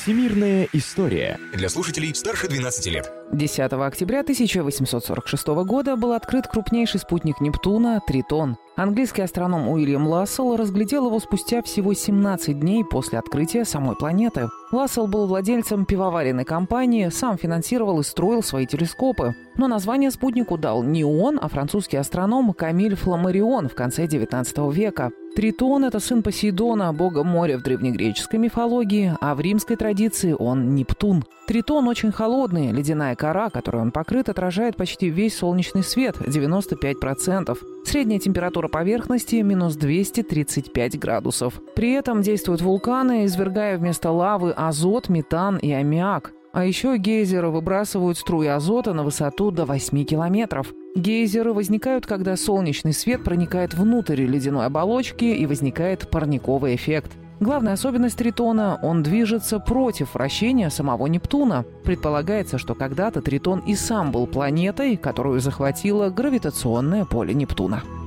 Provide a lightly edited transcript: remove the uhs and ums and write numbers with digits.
Всемирная история. Для слушателей старше 12 лет. 10 октября 1846 года был открыт крупнейший спутник Нептуна – Тритон. Английский астроном Уильям Лассел разглядел его спустя всего 17 дней после открытия самой планеты. Лассел был владельцем пивоваренной компании, сам финансировал и строил свои телескопы. Но название спутнику дал не он, а французский астроном Камиль Фламарион в конце XIX века. Тритон – это сын Посейдона, бога моря в древнегреческой мифологии, а в римской традиции он Нептун. Тритон очень холодный, ледяная кора, которой он покрыт, отражает почти весь солнечный свет – 95%. Средняя температура поверхности – минус 235 градусов. При этом действуют вулканы, извергая вместо лавы азот, метан и аммиак. А еще гейзеры выбрасывают струи азота на высоту до 8 километров. Гейзеры возникают, когда солнечный свет проникает внутрь ледяной оболочки и возникает парниковый эффект. Главная особенность Тритона – он движется против вращения самого Нептуна. Предполагается, что когда-то Тритон и сам был планетой, которую захватило гравитационное поле Нептуна.